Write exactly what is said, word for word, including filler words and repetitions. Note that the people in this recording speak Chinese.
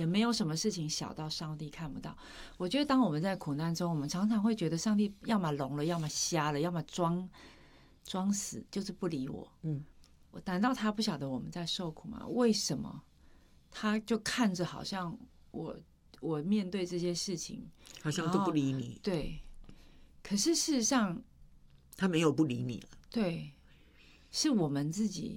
也没有什么事情小到上帝看不到。我觉得当我们在苦难中，我们常常会觉得上帝要么聋了，要么瞎了，要么装装死，就是不理我。嗯，我难道他不晓得我们在受苦吗？为什么他就看着好像我我面对这些事情好像都不理你？ 对，可是事实上他没有不理你了。 对，是我们自己